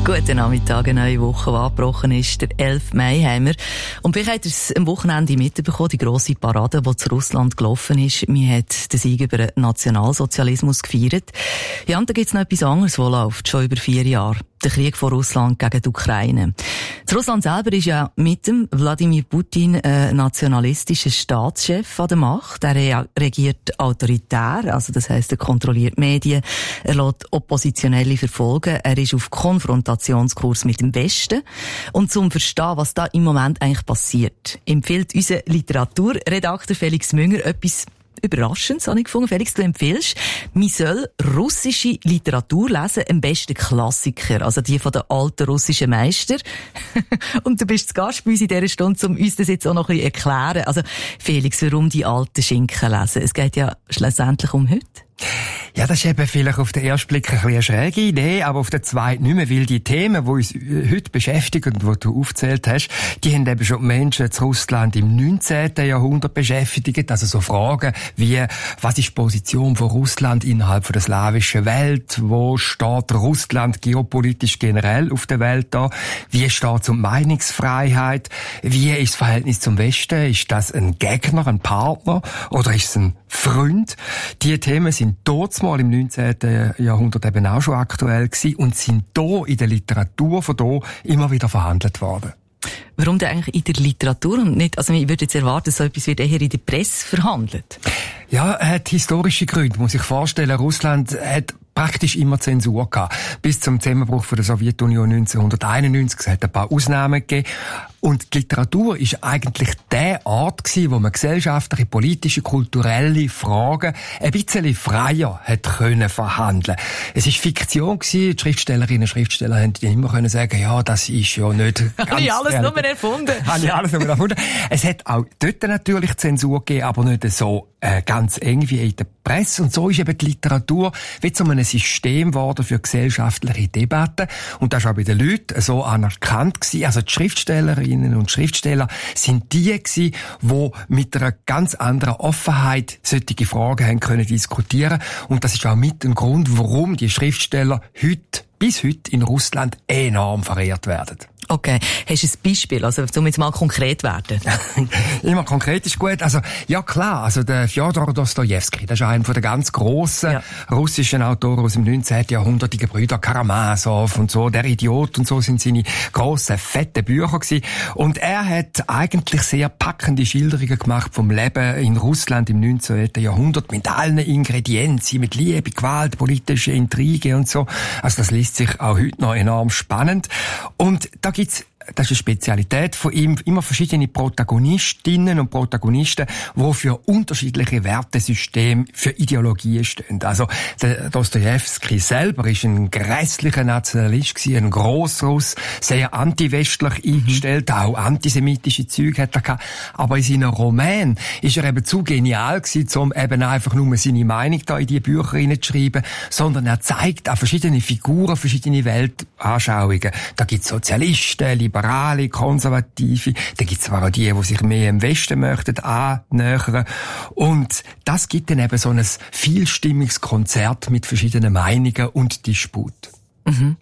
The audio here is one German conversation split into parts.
Guten Nachmittag, eine neue Woche, die angebrochen ist. Der 11. Mai haben wir. Und vielleicht habt ihr es am Wochenende mitbekommen, die grosse Parade, die zu Russland gelaufen ist. Man hat den Sieg über den Nationalsozialismus gefeiert. Ja, und da gibt es noch etwas anderes, das läuft, schon über 4 Jahre. Der Krieg von Russland gegen die Ukraine. Das Russland selber ist ja mit dem Wladimir Putin nationalistischer Staatschef an der Macht. Er regiert autoritär, also das heisst, er kontrolliert Medien, er lässt Oppositionelle verfolgen, er ist auf Konfrontationskurs mit dem Westen. Und zum Verstehen, was da im Moment eigentlich passiert, empfiehlt unser Literaturredakteur Felix Münger etwas Überraschend, habe ich gefunden. Felix, du empfiehlst, man soll russische Literatur lesen, am besten Klassiker, also die von den alten russischen Meistern. Und du bist zu Gast bei uns in dieser Stunde, um uns das jetzt auch noch ein bisschen erklären. Also, Felix, warum die alten Schinken lesen? Es geht ja schlussendlich um heute. Ja, das ist eben vielleicht auf den ersten Blick ein bisschen eine schräge Idee, aber auf den zweiten nicht mehr, weil die Themen, die uns heute beschäftigen und die du aufgezählt hast, die haben eben schon Menschen zu Russland im 19. Jahrhundert beschäftigt. Also so Fragen wie, was ist die Position von Russland innerhalb von der slawischen Welt? Wo steht Russland geopolitisch generell auf der Welt da? Wie steht es um Meinungsfreiheit? Wie ist das Verhältnis zum Westen? Ist das ein Gegner, ein Partner oder ist es ein Freund? Die Themen sind dort mal im 19. Jahrhundert eben auch schon aktuell gewesen und sind da in der Literatur von da immer wieder verhandelt worden. Warum denn eigentlich in der Literatur und nicht, also ich würde jetzt erwarten, so etwas wird eher in der Presse verhandelt? Ja, hat historische Gründe, muss ich vorstellen. Russland hat praktisch immer Zensur gehabt. Bis zum Zusammenbruch von der Sowjetunion 1991. Es hat ein paar Ausnahmen gegeben. Und die Literatur ist eigentlich der Ort gewesen, wo man gesellschaftliche, politische, kulturelle Fragen ein bisschen freier hat können verhandeln. Es ist Fiktion gewesen. Die Schriftstellerinnen und Schriftsteller haben immer können sagen, ja, das ist ja nicht ganz Habe ich alles nur erfunden. Habe ich alles nur erfunden. Es hat auch dort natürlich Zensur gegeben, aber nicht so ganz eng wie in der Presse. Und so ist eben die Literatur wie zu einem System geworden für gesellschaftliche Debatten. Und das ist auch bei den Leuten so anerkannt gewesen. Also die Schriftstellerinnen und Schriftsteller sind die gewesen, die mit einer ganz anderen Offenheit solche Fragen haben können diskutieren. Und das ist auch mit ein Grund, warum die Schriftsteller bis heute in Russland enorm verehrt werden. Okay. Hast du ein Beispiel? Also, um jetzt mal konkret werden? Immer konkret ist gut. Also, ja klar. Also, der Fjodor Dostojewski, das ist einer der ganz grossen russischen Autoren aus dem 19. Jahrhundert. Die Gebrüder Karamasow und so. Der Idiot und so sind seine grossen, fetten Bücher gewesen. Und er hat eigentlich sehr packende Schilderungen gemacht vom Leben in Russland im 19. Jahrhundert. Mit allen Ingredienzen, mit Liebe, Gewalt, politische Intrige und so. Also, das liest sich auch heute noch enorm spannend. Und da gibt's, das ist eine Spezialität von ihm, immer verschiedene Protagonistinnen und Protagonisten, die für unterschiedliche Wertesysteme, für Ideologien stehen. Also, der Dostojewski selber ist ein grässlicher Nationalist gewesen, ein Grossruss, sehr anti-westlich eingestellt, auch antisemitische Züge hat er gehabt. Aber in seinen Romanen ist er eben zu genial gewesen, um eben einfach nur seine Meinung da in die Bücher hineinzuschreiben, sondern er zeigt auch verschiedene Figuren, verschiedene Weltanschauungen. Da gibt's Sozialisten, Liberale, Konservative, da gibt's aber auch die sich mehr im Westen möchten annähern. Und das gibt dann eben so ein vielstimmiges Konzert mit verschiedenen Meinungen und Disput. Mhm.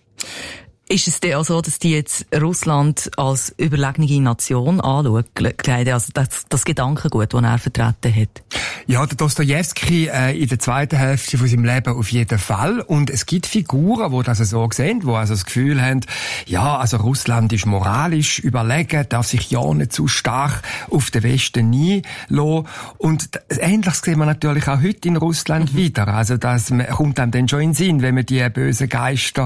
Ist es denn auch so, dass die jetzt Russland als überlegene Nation anschauen, also das Gedankengut, das er vertreten hat? Ja, der Dostojewski in der zweiten Hälfte von seinem Leben auf jeden Fall. Und es gibt Figuren, die das so sehen, die also das Gefühl haben, ja, also Russland ist moralisch überlegen, darf sich ja nicht zu stark auf den Westen einlassen. Und Ähnliches sehen wir natürlich auch heute in Russland wieder. Also das kommt einem dann schon in den Sinn, wenn man die bösen Geister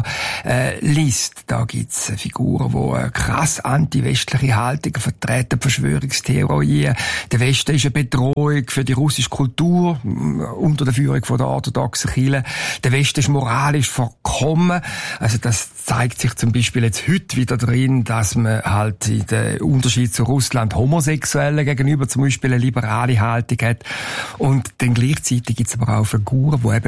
liest. Da gibt's Figuren, die eine krass anti-westliche Haltung vertreten, Verschwörungstheorien. Der Westen ist eine Bedrohung für die russische Kultur unter der Führung von der orthodoxen Kirche. Der Westen ist moralisch verkommen. Also das zeigt sich zum Beispiel jetzt heute wieder drin, dass man halt in der Unterschied zu Russland Homosexuellen gegenüber zum Beispiel eine liberale Haltung hat. Und dann gleichzeitig gibt's aber auch Figuren, die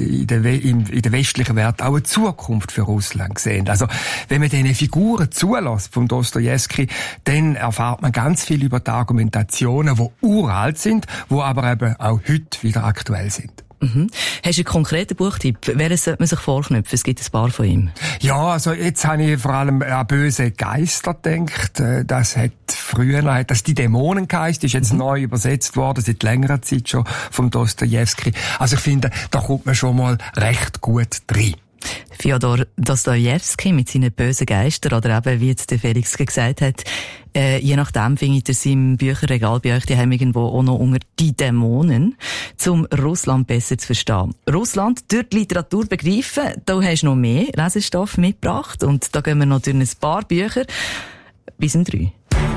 eben in der westlichen Welt auch eine Zukunft für Russland sehen. Also wenn man diese Figuren zulässt vom Dostojewski, dann erfahrt man ganz viel über die Argumentationen, die uralt sind, die aber eben auch heute wieder aktuell sind. Mhm. Hast du einen konkreten Buchtipp? Welches sollte man sich vorknüpfen? Es gibt ein paar von ihm. Ja, also jetzt habe ich vor allem an böse Geister gedacht. Das hat früher, das die Dämonengeist ist jetzt neu übersetzt worden, seit längerer Zeit schon vom Dostojewski. Also ich finde, da kommt man schon mal recht gut rein. Fjodor Dostojewski mit seinen bösen Geistern, oder eben, wie jetzt der Felix gesagt hat, je nachdem findet ihr es im Bücherregal bei euch daheim irgendwo auch noch unter die Dämonen, um Russland besser zu verstehen. Russland durch die Literatur begreifen, da hast du noch mehr Lesestoff mitgebracht und da gehen wir noch durch ein paar Bücher bis um 3.